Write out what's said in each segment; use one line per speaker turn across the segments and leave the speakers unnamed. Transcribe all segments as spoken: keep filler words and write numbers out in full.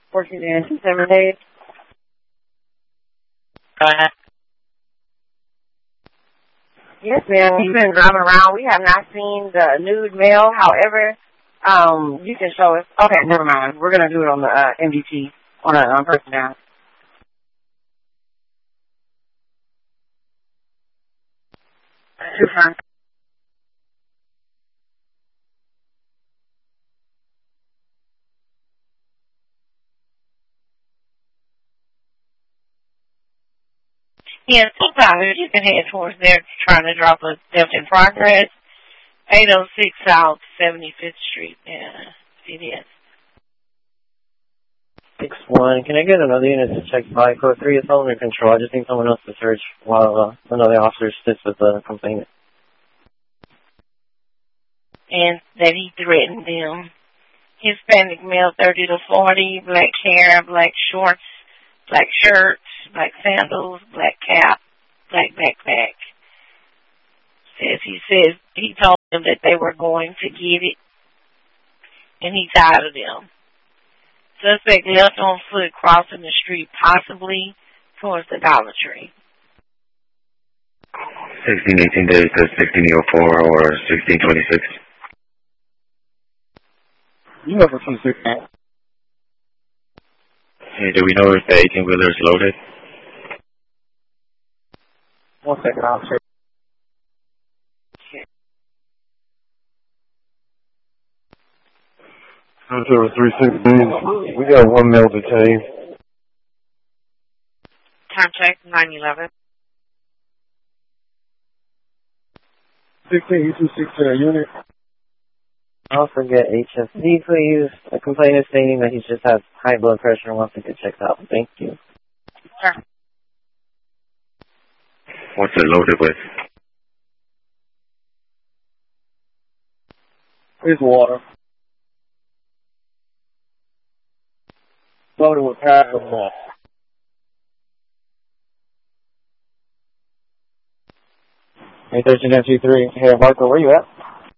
Working in seven days.
Uh,
Yes, ma'am. He's been driving around. We have not seen the nude mail. However, um, you can show us. Okay, never mind. We're going to do it on the uh, M D T, on a um, person down. Too fine.
yeah, two dollars. You can head towards there trying to drop a theft in progress. eight oh six South seventy-fifth Street. Yeah, it is.
six one. Can I get another unit to check five code three? It's all under control. I just need someone else to search while uh, another officer sits with the complainant.
And that he threatened them. Hispanic male, thirty to forty, black hair, black shorts, black shirts, black sandals, black cap, black backpack. Says he says he told them that they were going to get it, and he's tired of them. Suspect left on foot crossing the street, possibly towards the Dollar Tree.
sixteen eighteen days to sixteen oh four or sixteen twenty-six.
You know for some six.
Hey, do we know if the eighteen wheeler is loaded?
One second, I'll check.
zero three sixteen. We got one male detained.
Contact nine eleven.
sixteen, you two six to a unit.
I'll forget H S D, please. A complainant stating that he just has high blood pressure and wants to get checked out. Thank you.
Sure.
What's it loaded with?
It's water. Loaded with pack of malt.
Hey, thirteen F G three. Hey, Marco, where you at?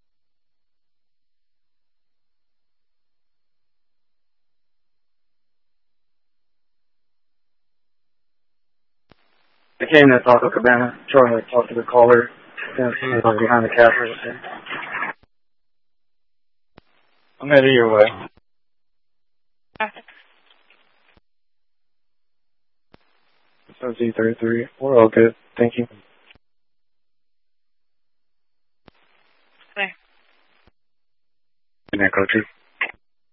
I came to Taco Cabana, trying to talk to the caller. And he was behind the cash register. I'm headed your way. seventeen thirty-three. We're all good. Thank you.
Okay.
Echo two.